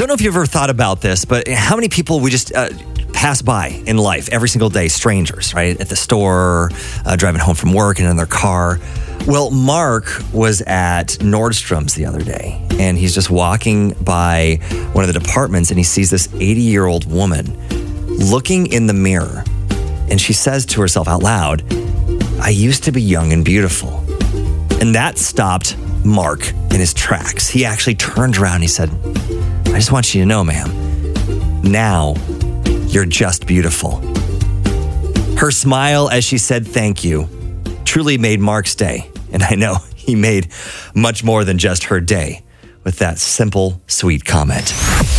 Don't know if you've ever thought about this, but how many people we just pass by in life every single day, strangers, right? At the store, driving home from work and in their car. Well, Mark was at Nordstrom's the other day, and he's just walking by one of the departments, and he sees this 80-year-old woman looking in the mirror, and she says to herself out loud, "I used to be young and beautiful." And that stopped Mark in his tracks. He actually turned around and he said, "I just want you to know, ma'am, now you're just beautiful." Her smile as she said thank you truly made Mark's day. And I know he made much more than just her day with that simple, sweet comment.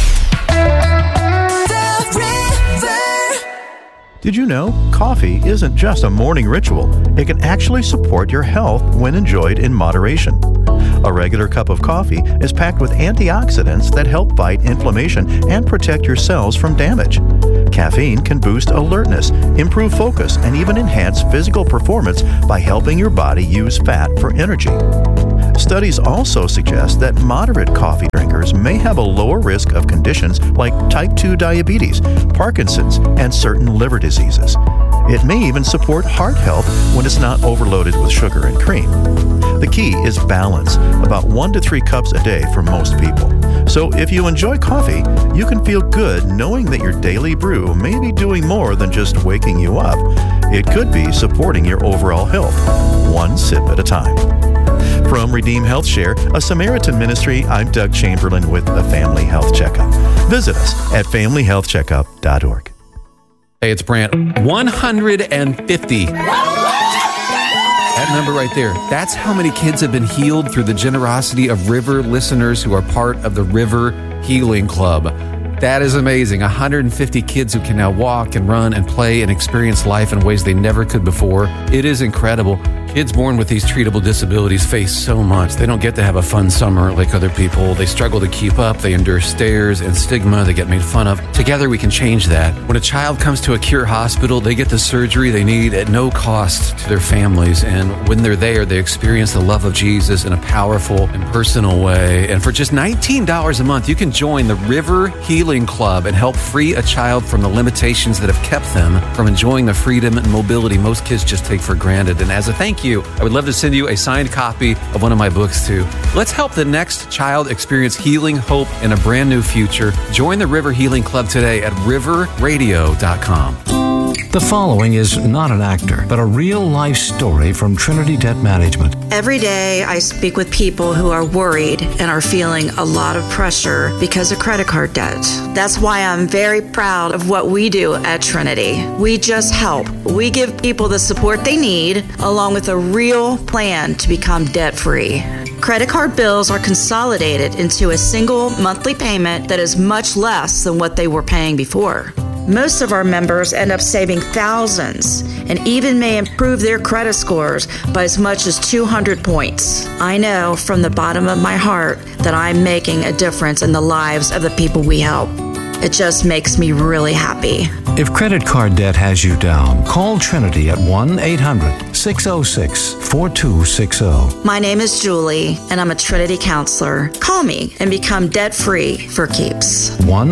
Did you know coffee isn't just a morning ritual? It can actually support your health when enjoyed in moderation. A regular cup of coffee is packed with antioxidants that help fight inflammation and protect your cells from damage. Caffeine can boost alertness, improve focus, and even enhance physical performance by helping your body use fat for energy. Studies also suggest that moderate coffee drinkers may have a lower risk of conditions like type 2 diabetes, Parkinson's, and certain liver diseases. It may even support heart health when it's not overloaded with sugar and cream. The key is balance, about 1 to 3 cups a day for most people. So if you enjoy coffee, you can feel good knowing that your daily brew may be doing more than just waking you up. It could be supporting your overall health, one sip at a time. From Redeem Health Share, a Samaritan ministry, I'm Doug Chamberlain with the Family Health Checkup. Visit us at familyhealthcheckup.org. Hey, it's Brant. 150. That number right there, that's how many kids have been healed through the generosity of River listeners who are part of the River Healing Club. That is amazing. 150 kids who can now walk and run and play and experience life in ways they never could before. It is incredible. Kids born with these treatable disabilities face so much. They don't get to have a fun summer like other people. They struggle to keep up. They endure stares and stigma. They get made fun of. Together, we can change that. When a child comes to a Cure hospital, they get the surgery they need at no cost to their families. And when they're there, they experience the love of Jesus in a powerful and personal way. And for just $19 a month, you can join the River Healing Club and help free a child from the limitations that have kept them from enjoying the freedom and mobility most kids just take for granted. And as a thank you, I would love to send you a signed copy of one of my books too. Let's help the next child experience healing, hope, and a brand new future. Join the River Healing Club today at riverradio.com. The following is not an actor, but a real-life story from Trinity Debt Management. Every day I speak with people who are worried and are feeling a lot of pressure because of credit card debt. That's why I'm very proud of what we do at Trinity. We just help. We give people the support they need, along with a real plan to become debt-free. Credit card bills are consolidated into a single monthly payment that is much less than what they were paying before. Most of our members end up saving thousands and even may improve their credit scores by as much as 200 points. I know from the bottom of my heart that I'm making a difference in the lives of the people we help. It just makes me really happy. If credit card debt has you down, call Trinity at 1-800-606-4260. My name is Julie, and I'm a Trinity counselor. Call me and become debt-free for keeps.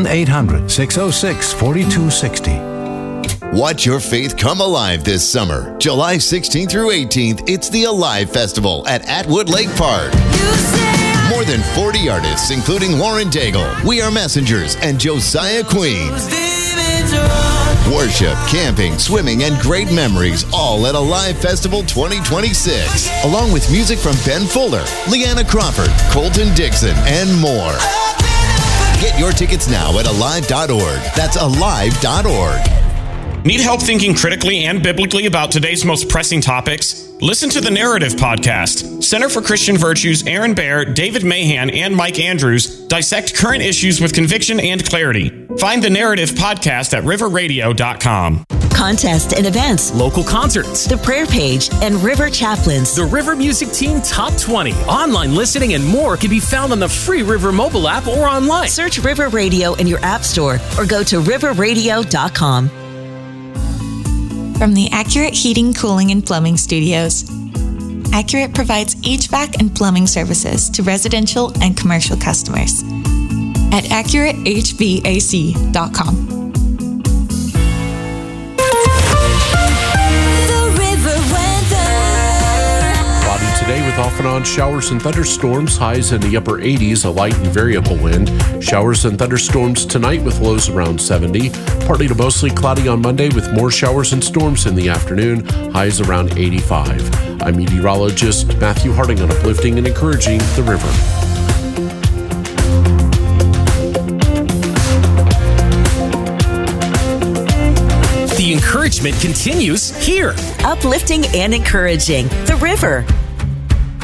1-800-606-4260. Watch your faith come alive this summer. July 16th through 18th, it's the Alive Festival at Atwood Lake Park. More than 40 artists, including Lauren Daigle, We Are Messengers, and Josiah Queen. Worship, camping, swimming, and great memories, all at Alive Festival 2026. Along with music from Ben Fuller, Leanna Crawford, Colton Dixon, and more. Get your tickets now at alive.org. That's alive.org. Need help thinking critically and biblically about today's most pressing topics? Listen to the Narrative Podcast. Center for Christian Virtues, Aaron Baer, David Mahan, and Mike Andrews dissect current issues with conviction and clarity. Find the Narrative Podcast at riverradio.com. Contests and events, local concerts, the prayer page, and River Chaplains. The River Music Team Top 20, online listening, and more can be found on the free River mobile app or online. Search River Radio in your app store or go to riverradio.com. From the Accurate Heating, Cooling, and Plumbing Studios. Accurate provides HVAC and plumbing services to residential and commercial customers. at AccurateHVAC.com. Today with off and on showers and thunderstorms, highs in the upper 80s, a light and variable wind. Showers and thunderstorms tonight with lows around 70. Partly to mostly cloudy on Monday with more showers and storms in the afternoon, highs around 85. I'm meteorologist Matthew Harding on Uplifting and Encouraging the River. The encouragement continues here. Uplifting and Encouraging the River.